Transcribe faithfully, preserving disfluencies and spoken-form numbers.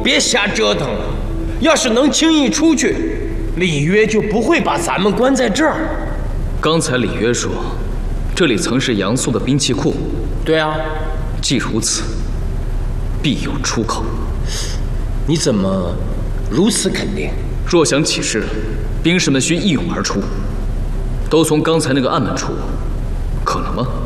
别瞎折腾了。要是能轻易出去，李约就不会把咱们关在这儿。 刚才李约说，这里曾是杨素的兵器库。 对啊， 既如此，必有出口。 你怎么如此肯定？ 若想起事，兵士们需一涌而出，都从刚才那个暗门出，可能吗？